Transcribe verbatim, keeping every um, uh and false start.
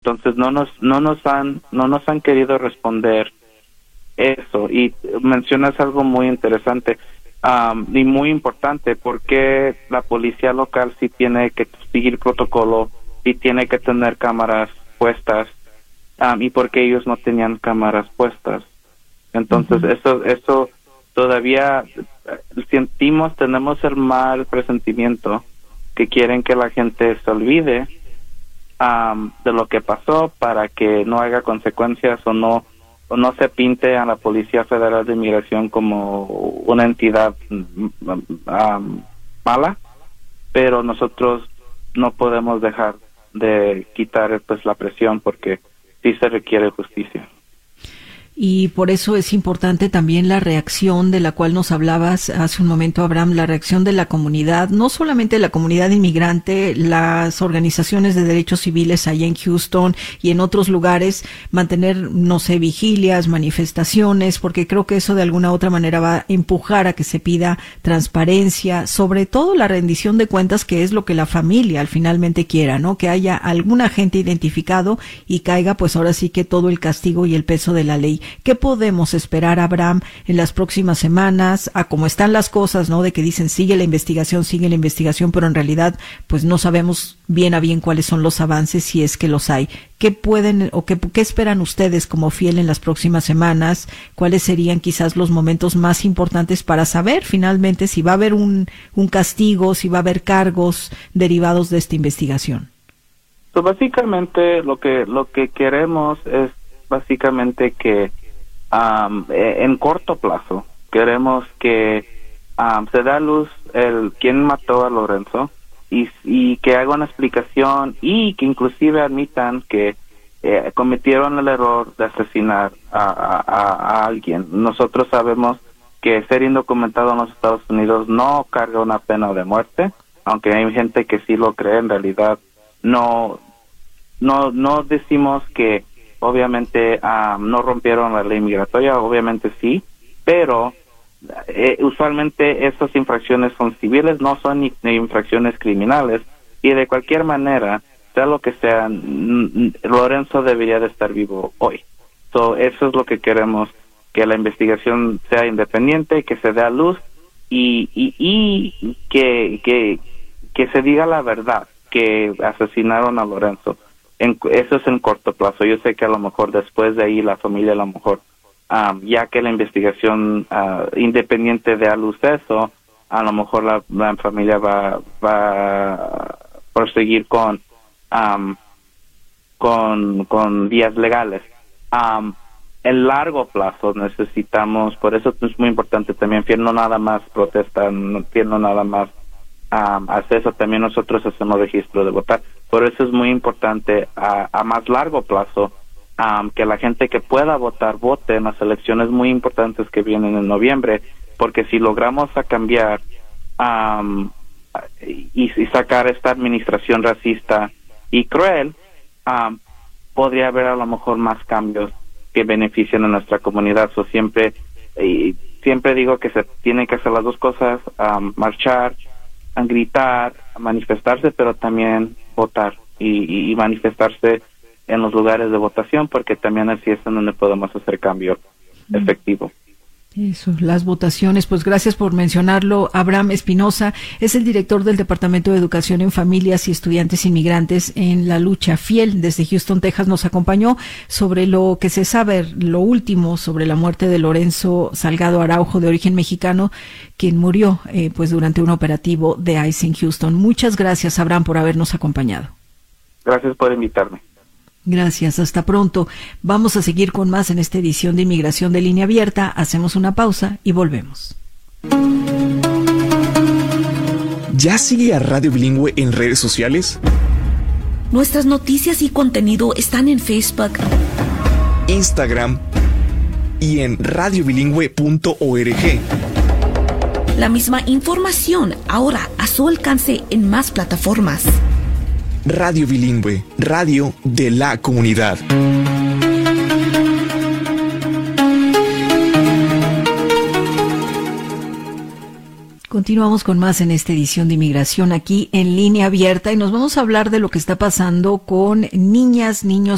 Entonces no nos no nos han no nos han querido responder eso. Y mencionas algo muy interesante um, y muy importante, porque la policía local sí tiene que seguir protocolo, sí tiene que tener cámaras puestas, um, y porque ellos no tenían cámaras puestas. Entonces uh-huh. eso eso todavía sentimos, tenemos el mal presentimiento que quieren que la gente se olvide um, de lo que pasó para que no haya consecuencias o no o no se pinte a la Policía Federal de Inmigración como una entidad um, mala, pero nosotros no podemos dejar de quitar pues la presión, porque sí se requiere justicia. Y por eso es importante también la reacción de la cual nos hablabas hace un momento, Abraham, la reacción de la comunidad, no solamente la comunidad inmigrante, las organizaciones de derechos civiles allá en Houston y en otros lugares, mantener, no sé, vigilias, manifestaciones, porque creo que eso de alguna u otra manera va a empujar a que se pida transparencia, sobre todo la rendición de cuentas, que es lo que la familia al finalmente quiera, ¿no? Que haya algún agente identificado y caiga, pues ahora sí que todo el castigo y el peso de la ley. ¿Qué podemos esperar, Abraham, en las próximas semanas, a cómo están las cosas, ¿no? De que dicen sigue la investigación, sigue la investigación, pero en realidad pues no sabemos bien a bien cuáles son los avances, si es que los hay. ¿Qué pueden o qué, qué esperan ustedes como fiel en las próximas semanas? ¿Cuáles serían quizás los momentos más importantes para saber finalmente si va a haber un, un castigo, si va a haber cargos derivados de esta investigación? So, básicamente lo que lo que queremos es básicamente que um, en corto plazo queremos que um, se dé a luz el quién mató a Lorenzo y, y que haga una explicación y que inclusive admitan que eh, cometieron el error de asesinar a, a, a alguien. Nosotros sabemos que ser indocumentado en los Estados Unidos no carga una pena de muerte, aunque hay gente que sí lo cree. En realidad no no no decimos que obviamente um, no rompieron la ley migratoria, obviamente sí, pero eh, usualmente esas infracciones son civiles, no son ni, ni infracciones criminales, y de cualquier manera, sea lo que sea, n- Lorenzo debería de estar vivo hoy. So, eso es lo que queremos, que la investigación sea independiente, que se dé a luz y, y, y que, que, que se diga la verdad, que asesinaron a Lorenzo. En, eso es en corto plazo. Yo sé que a lo mejor después de ahí la familia a lo mejor, um, ya que la investigación uh, independiente dé a luz eso, a lo mejor la, la familia va, va a proseguir con, um, con, con vías legales. Um, en largo plazo necesitamos, por eso es muy importante también, Fiel no nada más protesta, Fiel no nada más um, hace eso, también nosotros hacemos registro de votar. Por eso es muy importante a, a más largo plazo um, que la gente que pueda votar vote en las elecciones muy importantes que vienen en noviembre, porque si logramos a cambiar um, y, y sacar esta administración racista y cruel, um, podría haber a lo mejor más cambios que beneficien a nuestra comunidad. So, siempre y siempre digo que se tienen que hacer las dos cosas, um, marchar, gritar, manifestarse, pero también votar y, y manifestarse en los lugares de votación, porque también así es en donde podemos hacer cambio efectivo. Eso, las votaciones. Pues gracias por mencionarlo. Abraham Espinosa es el director del Departamento de Educación en Familias y Estudiantes Inmigrantes en la lucha Fiel. Desde Houston, Texas, nos acompañó sobre lo que se sabe, lo último sobre la muerte de Lorenzo Salgado Araujo, de origen mexicano, quien murió eh, pues durante un operativo de ICE en Houston. Muchas gracias, Abraham, por habernos acompañado. Gracias por invitarme. Gracias, hasta pronto. Vamos a seguir con más en esta edición de Inmigración de Línea Abierta. Hacemos una pausa y volvemos. ¿Ya sigue a Radio Bilingüe en redes sociales? Nuestras noticias y contenido están en Facebook, Instagram y en radio bilingüe punto org. La misma información ahora a su alcance en más plataformas. Radio Bilingüe, radio de la comunidad. Continuamos con más en esta edición de Inmigración aquí en Línea Abierta y nos vamos a hablar de lo que está pasando con niñas, niños